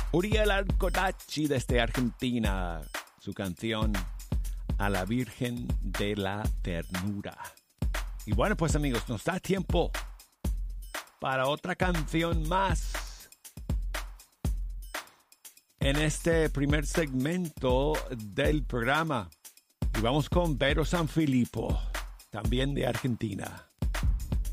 Uriel Alcodachi desde Argentina, su canción A la Virgen de la Ternura. Y bueno, pues amigos, nos da tiempo para otra canción más en este primer segmento del programa. Y vamos con Vero Sanfilippo, también de Argentina.